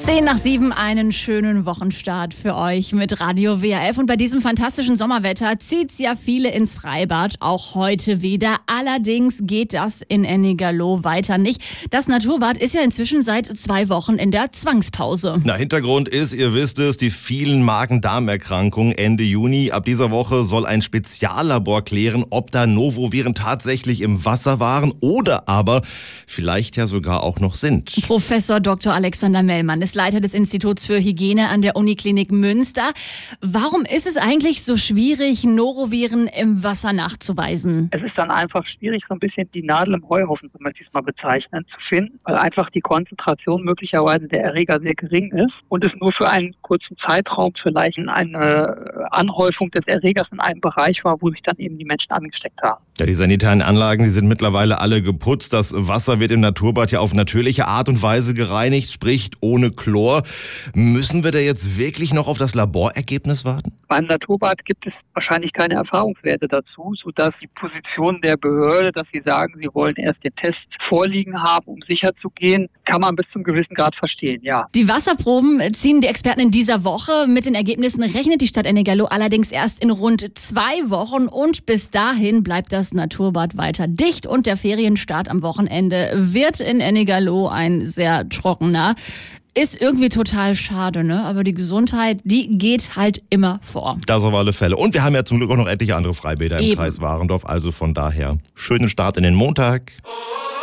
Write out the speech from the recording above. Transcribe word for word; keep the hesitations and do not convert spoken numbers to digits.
Zehn nach sieben, einen schönen Wochenstart für euch mit Radio W R F. Und bei diesem fantastischen Sommerwetter zieht's ja viele ins Freibad, auch heute wieder. Allerdings geht das in Ennigerloh weiter nicht. Das Naturbad ist ja inzwischen seit zwei Wochen in der Zwangspause. Na, Hintergrund ist, ihr wisst es, die vielen Magen-Darm-Erkrankungen Ende Juni. Ab dieser Woche soll ein Speziallabor klären, ob da Novoviren tatsächlich im Wasser waren oder aber vielleicht ja sogar auch noch sind. Professor Doktor Alexander Mellmann ist Leiter des Instituts für Hygiene an der Uniklinik Münster. Warum ist es eigentlich so schwierig, Noroviren im Wasser nachzuweisen? Es ist dann einfach schwierig, so ein bisschen die Nadel im Heuhaufen, so möchte ich es mal bezeichnen, zu finden, weil einfach die Konzentration möglicherweise der Erreger sehr gering ist und es nur für einen kurzen Zeitraum vielleicht eine Anhäufung des Erregers in einem Bereich war, wo sich dann eben die Menschen angesteckt haben. Ja, die sanitären Anlagen, die sind mittlerweile alle geputzt. Das Wasser wird im Naturbad ja auf natürliche Art und Weise gereinigt, sprich ohne Chlor. Müssen wir da jetzt wirklich noch auf das Laborergebnis warten? Beim Naturbad gibt es wahrscheinlich keine Erfahrungswerte dazu, sodass die Position der Behörde, dass sie sagen, sie wollen erst den Test vorliegen haben, um sicher zu gehen, kann man bis zum gewissen Grad verstehen, ja. Die Wasserproben ziehen die Experten in dieser Woche. Mit den Ergebnissen rechnet die Stadt Ennigerloh allerdings erst in rund zwei Wochen und bis dahin bleibt das Naturbad weiter dicht und der Ferienstart am Wochenende wird in Ennigerloh ein sehr trockener. Ist irgendwie total schade, ne? Aber die Gesundheit, die geht halt immer vor. Das auf alle Fälle. Und wir haben ja zum Glück auch noch etliche andere Freibäder im Eben. Kreis Warendorf. Also von daher, schönen Start in den Montag.